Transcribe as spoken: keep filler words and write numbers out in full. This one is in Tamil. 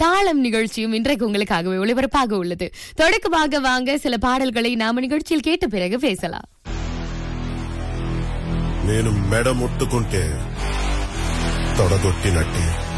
தாளம் நிகழ்ச்சியும் இன்றைக்கு உங்களுக்காகவே ஒளிபரப்பாக உள்ளது. தொடக்கமாக வாங்க சில பாடல்களை நாம நிகழ்ச்சியில் கேட்ட பிறகு பேசலாம். నేను మెడ ముట్టుకుంటే తొడగొట్టినట్టే